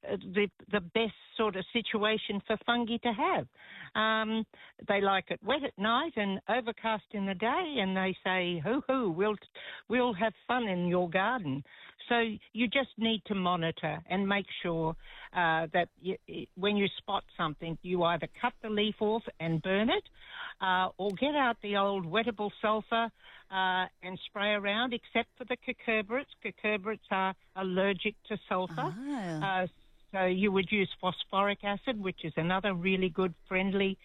the best sort of situation for fungi to have. They like it wet at night and overcast in the day, and they say, "Hoo, we'll have fun in your garden." So you just need to monitor and make sure that when you spot something, you either cut the leaf off and burn it, or get out the old wettable sulphur and spray around, except for the cucurbitates. Cucurbitates are allergic to sulphur. So you would use phosphoric acid, which is another really good friendly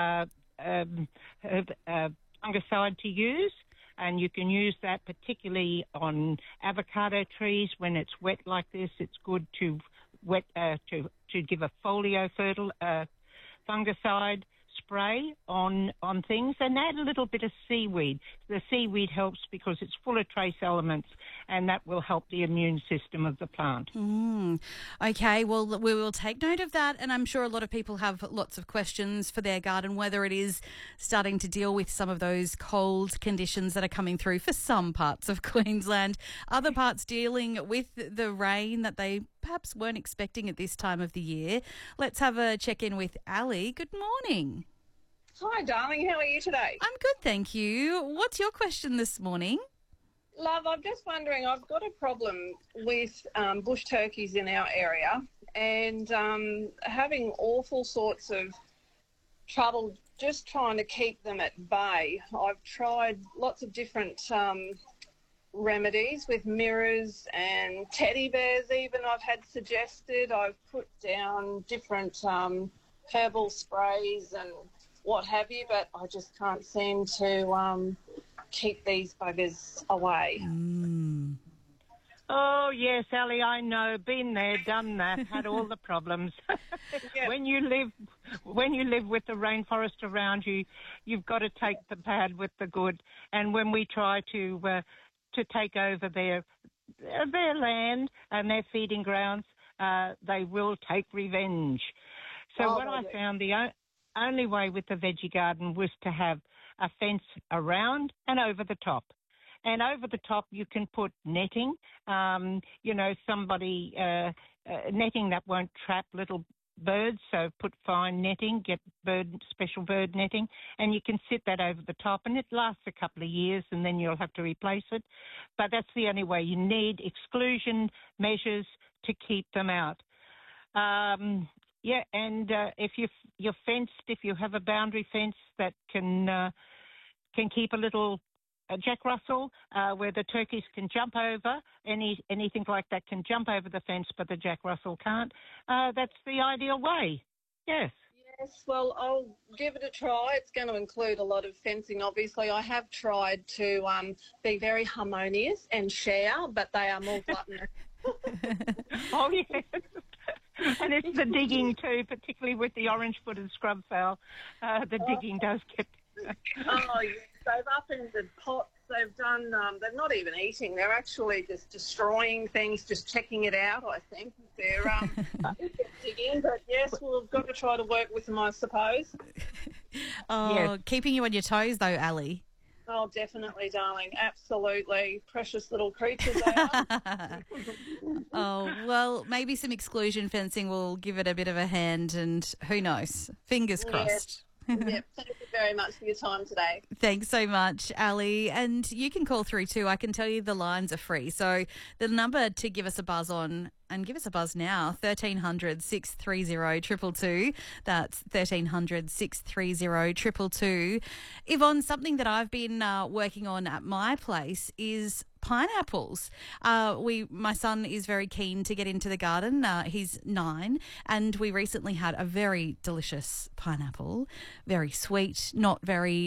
fungicide to use. And you can use that particularly on avocado trees when it's wet like this. It's good to give a folio fungicide spray on things, and add a little bit of seaweed. The seaweed helps because it's full of trace elements, and that will help the immune system of the plant. Okay, well, we will take note of that, and I'm sure a lot of people have lots of questions for their garden, whether it is starting to deal with some of those cold conditions that are coming through for some parts of Queensland, other parts dealing with the rain that they perhaps weren't expecting at this time of the year. Let's have a check-in with Ali. Good morning. Hi, darling. How are you today? I'm good, thank you. What's your question this morning? Love, I'm just wondering, I've got a problem with bush turkeys in our area and having awful sorts of trouble just trying to keep them at bay. I've tried lots of different remedies with mirrors and teddy bears even I've had suggested. I've put down different herbal sprays and what have you, but I just can't seem to keep these buggers away. Oh, yes, Ali, I know. Been there, done that, had all the problems. Yeah. When you live with the rainforest around you, you've got to take the bad with the good. And when we try to take over their land and their feeding grounds, they will take revenge. So I found the only way with the veggie garden was to have a fence around and over the top. And over the top you can put netting, netting that won't trap little birds, so put fine netting, get special bird netting, and you can sit that over the top, and it lasts a couple of years, and then you'll have to replace it. But that's the only way. You need exclusion measures to keep them out. If you're fenced, if you have a boundary fence that can keep a little Jack Russell, where the turkeys can jump over, anything like that can jump over the fence, but the Jack Russell can't. That's the ideal way. Yes. Yes, well, I'll give it a try. It's going to include a lot of fencing, obviously. I have tried to be very harmonious and share, but they are more gluttonous. Oh, yes. And it's the digging too, particularly with the orange-footed scrub fowl. The digging does get... Oh, yes. They've upended pots. They've done, they're not even eating. They're actually just destroying things, just checking it out, I think. They're digging. But yes, we've got to try to work with them, I suppose. Yes. Keeping you on your toes though, Ali. Oh, definitely, darling. Absolutely. Precious little creatures they are. Oh, well, maybe some exclusion fencing will give it a bit of a hand, and who knows? Fingers crossed. Yep. Thank you very much for your time today. Thanks so much, Ali. And you can call through too. I can tell you the lines are free. So the number to give us a buzz on, and give us a buzz now, 1300 630 222. That's 1300 630 222. Yvonne, something that I've been working on at my place is pineapples. My son is very keen to get into the garden. He's 9, and we recently had a very delicious pineapple, very sweet, not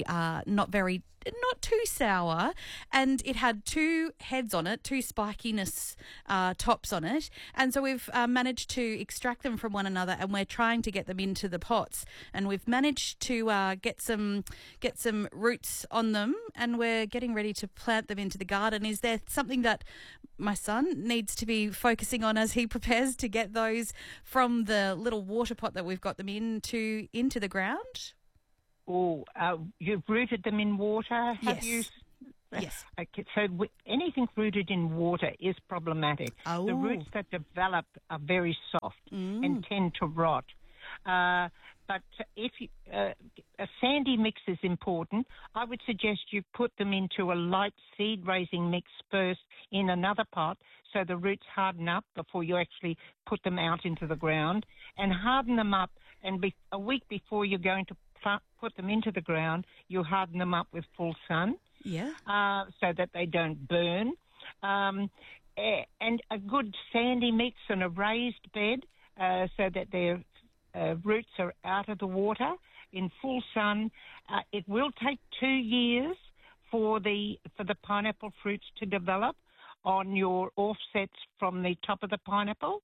too sour, and it had 2 heads on it, 2 spikiness tops on it, and so we've managed to extract them from one another, and we're trying to get them into the pots, and we've managed to get some roots on them, and we're getting ready to plant them into the garden. Is there something that my son needs to be focusing on as he prepares to get those from the little water pot that we've got them into the ground? Oh, you've rooted them in water, have Yes. you? Yes. Okay, so anything rooted in water is problematic. Oh. The roots that develop are very soft and tend to rot. But if a sandy mix is important, I would suggest you put them into a light seed-raising mix first in another pot so the roots harden up before you actually put them out into the ground, and harden them up. And a week before you're going to put them into the ground, you harden them up with full sun. Yeah. So that they don't burn. And a good sandy mix and a raised bed so that their roots are out of the water in full sun. It will take 2 years for the pineapple fruits to develop on your offsets from the top of the pineapple,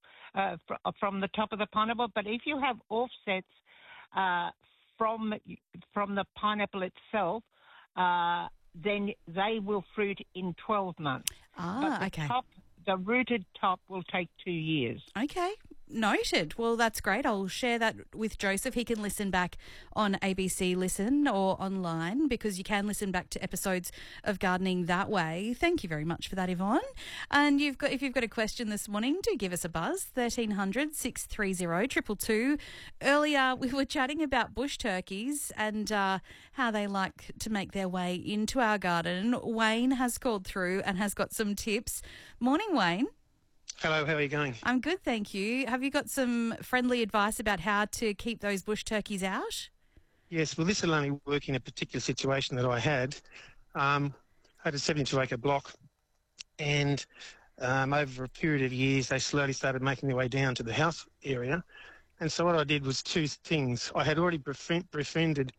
But if you have offsets from the pineapple itself, then they will fruit in 12 months. But Okay. The rooted top will take 2 years. Okay. Noted. Well, that's great. I'll share that with Joseph. He can listen back on ABC Listen or online, because you can listen back to episodes of Gardening that way. Thank you very much for that, Yvonne. And if you've got a question this morning, do give us a buzz, 1300 630 222. Earlier, we were chatting about bush turkeys and how they like to make their way into our garden. Wayne has called through and has got some tips. Morning, Wayne. Hello, how are you going? I'm good, thank you. Have you got some friendly advice about how to keep those bush turkeys out? Yes, well, this will only work in a particular situation that I had. I had a 72-acre block, and over a period of years, they slowly started making their way down to the house area. And so what I did was two things. I had already befriended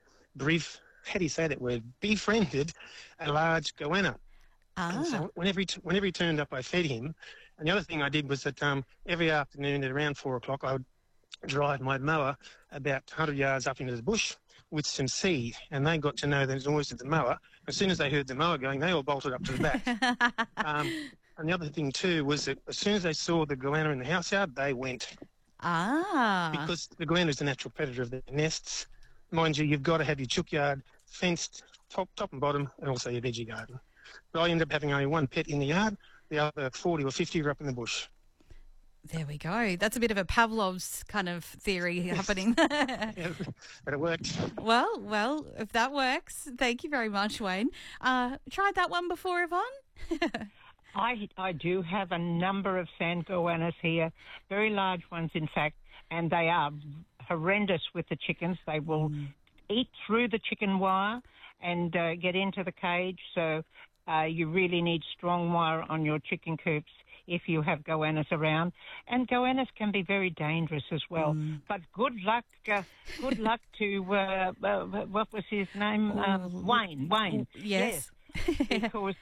a large goanna. And so whenever he turned up, I fed him. And the other thing I did was that every afternoon at around 4 o'clock, I would drive my mower about 100 yards up into the bush with some seed. And they got to know there's noise of the mower. As soon as they heard the mower going, they all bolted up to the back. And the other thing too was that as soon as they saw the goanna in the house yard, they went. Because the goanna is a natural predator of their nests. Mind you, you've got to have your chook yard fenced top and bottom, and also your veggie garden. But I ended up having only one pet in the yard. The other 40 or 50 were up in the bush. There we go. That's a bit of a Pavlov's kind of theory happening. Yeah, but it worked. Well, if that works, thank you very much, Wayne. Tried that one before, Yvonne? I do have a number of sand goannas here, very large ones, in fact, and they are horrendous with the chickens. They will eat through the chicken wire and get into the cage, so you really need strong wire on your chicken coops if you have goannas around. And goannas can be very dangerous as well. But good luck to, what was his name? Wayne. Yes. Because,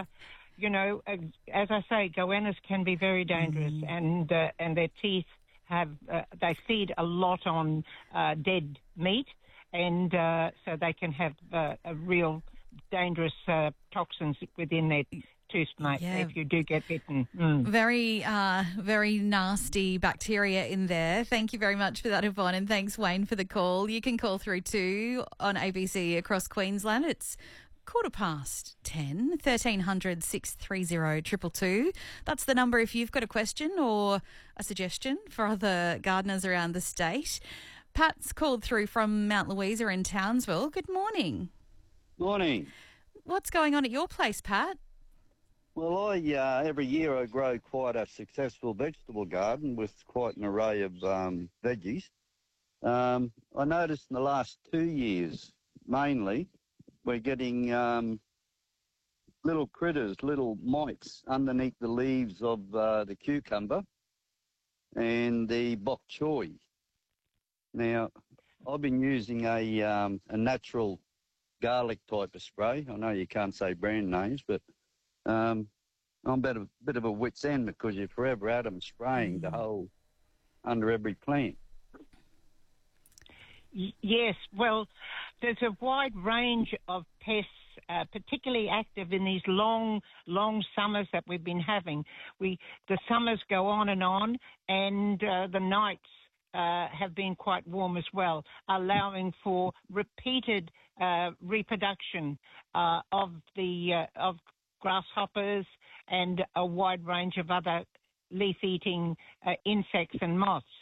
as I say, goannas can be very dangerous, and their teeth they feed a lot on dead meat, and so they can have a real dangerous toxins within their tooth, mate, if you do get bitten. Very, very nasty bacteria in there. Thank you very much for that, Yvonne, and thanks, Wayne, for the call. You can call through too on ABC across Queensland. It's 10:15, 1300 630 222. That's the number if you've got a question or a suggestion for other gardeners around the state. Pat's called through from Mount Louisa in Townsville. Good morning. Morning. What's going on at your place, Pat? Well, every year I grow quite a successful vegetable garden with quite an array of veggies. I noticed in the last 2 years, mainly, we're getting little critters, little mites underneath the leaves of the cucumber and the bok choy. Now, I've been using a natural garlic type of spray. I know you can't say brand names, but I'm a bit of a wit's end because you're forever out of spraying the whole under every plant. Yes, well, there's a wide range of pests, particularly active in these long summers that we've been having. The summers go on, and the nights have been quite warm as well, allowing for repeated reproduction of grasshoppers and a wide range of other leaf-eating insects and moths.